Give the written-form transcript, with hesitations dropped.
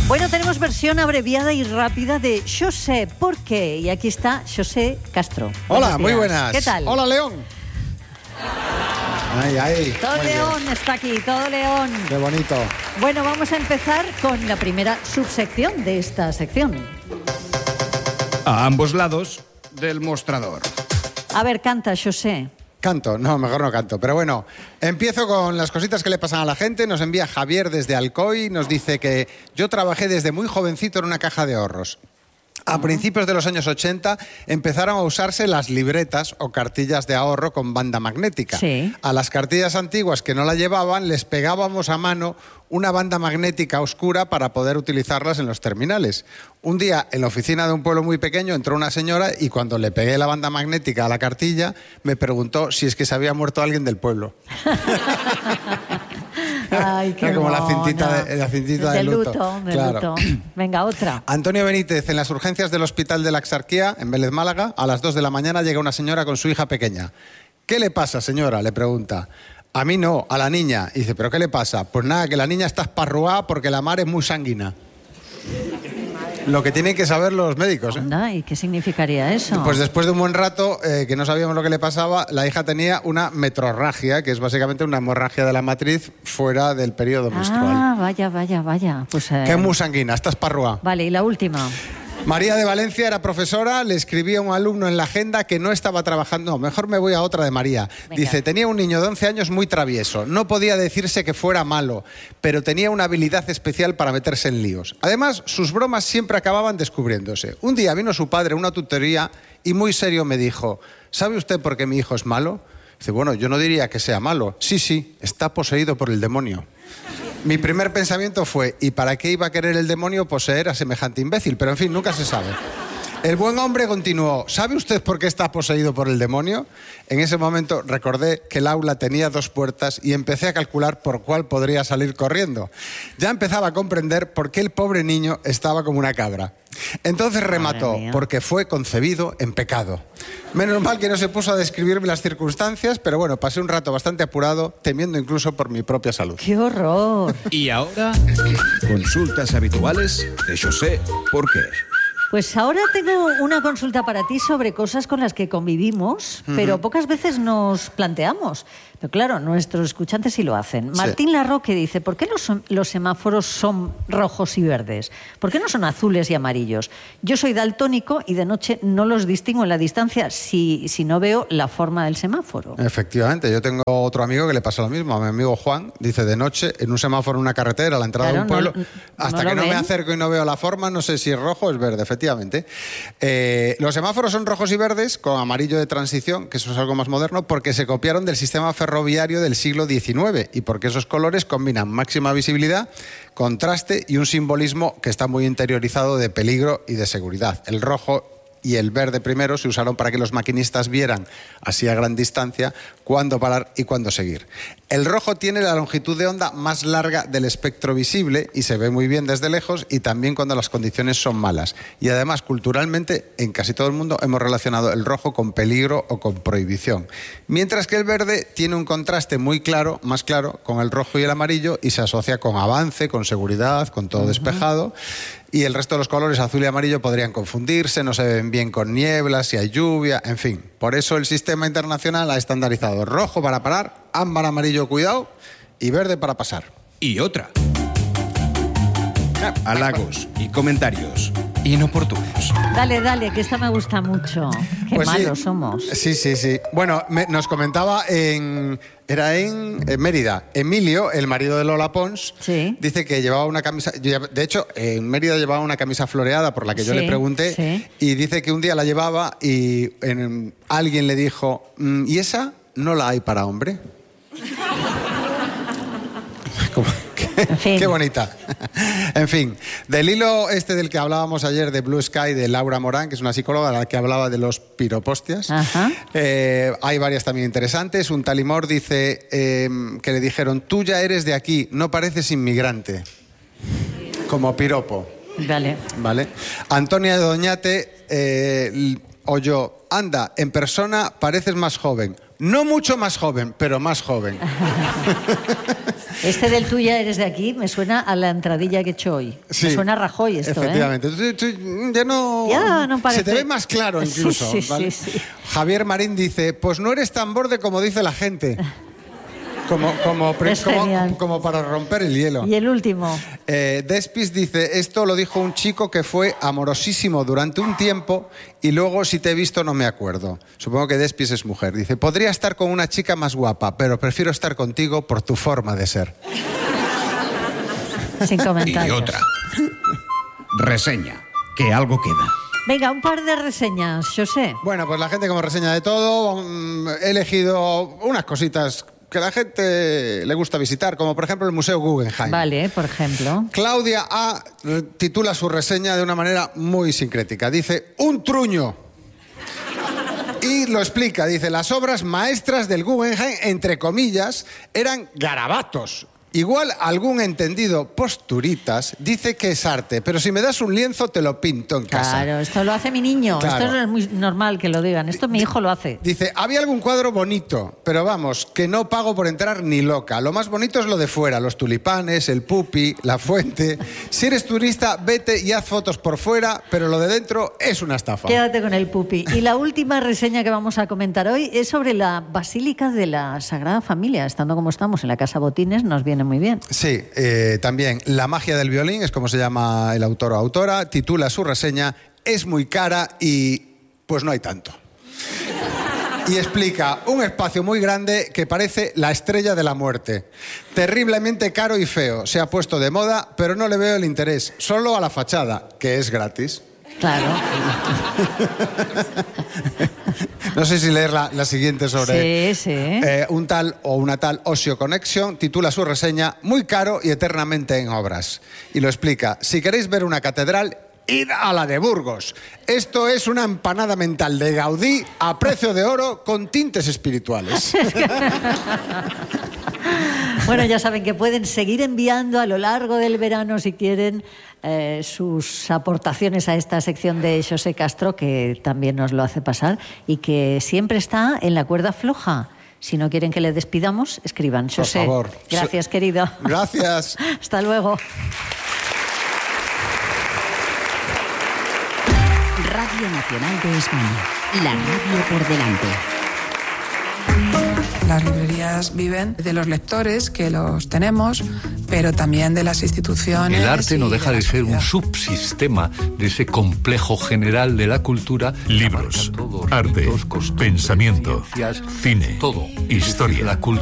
Bueno, tenemos versión abreviada y rápida de José ¿Por qué? Y aquí está José Castro. Hola, muy buenas. ¿Qué tal? Hola, León. Ay. Todo León está aquí, todo León. Qué bonito. Bueno, vamos a empezar con la primera subsección de esta sección. A ambos lados del mostrador. A ver, canta, José. Canto, no, mejor no canto. Pero bueno, empiezo con las cositas que le pasan a la gente. Nos envía Javier desde Alcoy, nos dice que yo trabajé desde muy jovencito en una caja de ahorros. A principios de los años 80 empezaron a usarse las libretas o cartillas de ahorro con banda magnética. Sí. A las cartillas antiguas que no la llevaban les pegábamos a mano una banda magnética oscura para poder utilizarlas en los terminales. Un día, en la oficina de un pueblo muy pequeño, entró una señora y cuando le pegué la banda magnética a la cartilla, me preguntó si es que se había muerto alguien del pueblo. Ay, qué como la mono. cintita de luto. Claro. Luto. Venga, otra. Antonio Benítez, en las urgencias del Hospital de la Exarquía, en Vélez, Málaga, a las 2 de la mañana llega una señora con su hija pequeña. ¿Qué le pasa, señora?, le pregunta. A mí no, a la niña. Y dice, ¿pero qué le pasa? Pues nada, que la niña está esparruada porque la mar es muy sanguina. Lo que tienen que saber los médicos, ¿eh? Anda, ¿y qué significaría eso? Pues después de un buen rato, que no sabíamos lo que le pasaba, la hija tenía una metrorragia, que es básicamente una hemorragia de la matriz fuera del periodo menstrual. Ah, vaya. Pues, Que es muy sanguina, está esparruada. Vale, y la última. María de Valencia era profesora, le escribía a un alumno en la agenda que no estaba trabajando. No, mejor me voy a otra de María. Venga. Dice, tenía un niño de 11 años muy travieso. No podía decirse que fuera malo, pero tenía una habilidad especial para meterse en líos. Además, sus bromas siempre acababan descubriéndose. Un día vino su padre a una tutoría y muy serio me dijo, ¿sabe usted por qué mi hijo es malo? Dice, bueno, yo no diría que sea malo. Sí, está poseído por el demonio. Mi primer pensamiento fue, ¿y para qué iba a querer el demonio poseer a semejante imbécil? Pero en fin, nunca se sabe. El buen hombre continuó, ¿sabe usted por qué está poseído por el demonio? En ese momento recordé que el aula tenía 2 puertas y empecé a calcular por cuál podría salir corriendo. Ya empezaba a comprender por qué el pobre niño estaba como una cabra. Entonces remató, porque fue concebido en pecado. Menos mal que no se puso a describirme las circunstancias, pero bueno, pasé un rato bastante apurado, temiendo incluso por mi propia salud. ¡Qué horror! Y ahora, consultas habituales de José ¿Por qué? Pues ahora tengo una consulta para ti sobre cosas con las que convivimos, pero pocas veces nos planteamos. Pero claro, nuestros escuchantes sí lo hacen. Martín Larroque dice, ¿por qué los semáforos son rojos y verdes? ¿Por qué no son azules y amarillos? Yo soy daltónico y de noche no los distingo en la distancia si no veo la forma del semáforo. Efectivamente, yo tengo otro amigo que le pasa lo mismo. A mi amigo Juan, dice, de noche, en un semáforo en una carretera, a la entrada de un pueblo, hasta que no me acerco y no veo la forma, no sé si es rojo o es verde, efectivamente. Los semáforos son rojos y verdes, con amarillo de transición, que eso es algo más moderno, porque se copiaron del sistema ferroviario del siglo XIX y porque esos colores combinan máxima visibilidad, contraste y un simbolismo que está muy interiorizado de peligro y de seguridad. El rojo y el verde primero se usaron para que los maquinistas vieran, así a gran distancia, cuándo parar y cuándo seguir. El rojo tiene la longitud de onda más larga del espectro visible y se ve muy bien desde lejos y también cuando las condiciones son malas. Y además, culturalmente, en casi todo el mundo hemos relacionado el rojo con peligro o con prohibición. Mientras que el verde tiene un contraste muy claro, más claro, con el rojo y el amarillo y se asocia con avance, con seguridad, con todo despejado. Y el resto de los colores, azul y amarillo, podrían confundirse, no se ven bien con niebla, si hay lluvia, en fin. Por eso el sistema internacional ha estandarizado rojo para parar, ámbar, amarillo, cuidado, y verde para pasar. Y otra. Halagos y comentarios inoportunos. Dale, que esta me gusta mucho. Qué Pues malos sí. somos. Sí. Bueno, nos comentaba era en Mérida. Emilio, el marido de Lola Pons, dice que llevaba una camisa... De hecho, en Mérida llevaba una camisa floreada por la que yo le pregunté y dice que un día la llevaba y alguien le dijo, ¿y esa no la hay para hombre? En fin. Qué bonita. En fin, del hilo este del que hablábamos ayer de Blue Sky, de Laura Morán, que es una psicóloga la que hablaba de los piropostias. Hay varias también interesantes. Un talimor dice que le dijeron, tú ya eres de aquí, no pareces inmigrante. Como piropo. Vale. Antonia de Doñate oyó, anda, en persona pareces más joven. No mucho más joven, pero más joven. Este del tú ya eres de aquí me suena a la entradilla que he hecho hoy. Sí, me suena a Rajoy esto, efectivamente. Ya no parece. Se te ve más claro incluso. Sí, ¿vale? Sí. Javier Marín dice, pues no eres tan borde como dice la gente. Como para romper el hielo. Y el último. Despis dice, esto lo dijo un chico que fue amorosísimo durante un tiempo y luego si te he visto no me acuerdo. Supongo que Despis es mujer. Dice, podría estar con una chica más guapa, pero prefiero estar contigo por tu forma de ser. Sin comentarios. Y otra. Reseña, que algo queda. Venga, un par de reseñas, José. Bueno, pues la gente como reseña de todo, he elegido unas cositas que a la gente le gusta visitar, como por ejemplo el Museo Guggenheim. Vale, por ejemplo. Claudia A. titula su reseña de una manera muy sincrética. Dice, un truño. Y lo explica, dice, las obras maestras del Guggenheim, entre comillas, eran garabatos. Igual algún entendido posturitas dice que es arte, pero si me das un lienzo te lo pinto en casa. Claro, esto lo hace mi niño. Claro. Esto no es muy normal que lo digan. Esto mi hijo lo hace. Dice, había algún cuadro bonito, pero vamos, que no pago por entrar ni loca. Lo más bonito es lo de fuera, los tulipanes, el pupi, la fuente. Si eres turista, vete y haz fotos por fuera, pero lo de dentro es una estafa. Quédate con el pupi. Y la última reseña que vamos a comentar hoy es sobre la Basílica de la Sagrada Familia. Estando como estamos en la Casa Botines, nos viene muy bien. Sí, también La magia del violín, es como se llama el autor o autora, titula su reseña, es muy cara y pues no hay tanto. Y explica, un espacio muy grande que parece la Estrella de la Muerte. Terriblemente caro y feo, se ha puesto de moda, pero no le veo el interés, solo a la fachada, que es gratis. Claro. No sé si leer la siguiente sobre sí. Un tal o una tal Osio Connection. Titula su reseña, muy caro y eternamente en obras. Y lo explica, si queréis ver una catedral, id a la de Burgos. Esto es una empanada mental de Gaudí a precio de oro con tintes espirituales. Bueno, ya saben que pueden seguir enviando a lo largo del verano, si quieren, sus aportaciones a esta sección de José Castro, que también nos lo hace pasar, y que siempre está en la cuerda floja. Si no quieren que le despidamos, escriban. José, por favor. Gracias, querido. Gracias. Hasta luego. Radio Nacional de España. La radio por delante. Las librerías viven de los lectores, que los tenemos, pero también de las instituciones. El arte no deja de ser un subsistema de ese complejo general de la cultura. Libros, arte, pensamiento, cine, historia.